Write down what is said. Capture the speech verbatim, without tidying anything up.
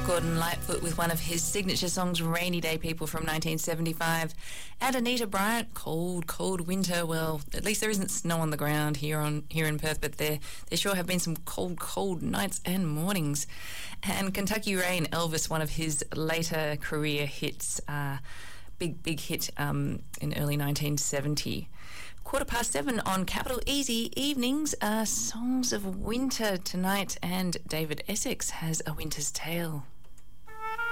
Gordon Lightfoot with one of his signature songs, Rainy Day People, from nineteen seventy-five. And Anita Bryant, Cold, Cold Winter. Well, at least there isn't snow on the ground here on here in Perth, but there, there sure have been some cold, cold nights and mornings. And Kentucky Rain, Elvis, one of his later career hits, uh, big, big hit um, in early nineteen seventy. Quarter past seven on Capital Easy Evenings, uh, Songs of Winter tonight, and David Essex has A Winter's Tale.